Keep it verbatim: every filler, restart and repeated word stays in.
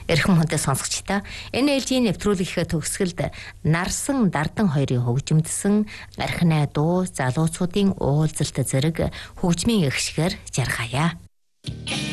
Эрхэм хүнтэй сонсогчдоо эн эл жи нэвтрүүлгийнхээ төгсгөлд нарсан дардан хоёрын хөгжимдсөн архинай дуу залуучуудын уулзалт зэрэг хөгжмийн эгшгээр жаргая.